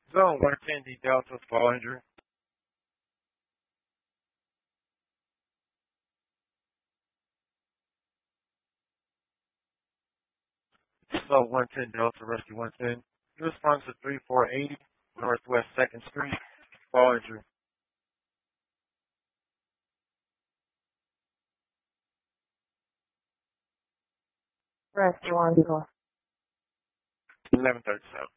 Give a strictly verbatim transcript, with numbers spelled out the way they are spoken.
Zone one ten D Delta, fall injury. Zone one ten Delta, rescue one ten. You respond to three four eighty Northwest second Street, fall injury. Rescue one, go. eleven thirty-seven.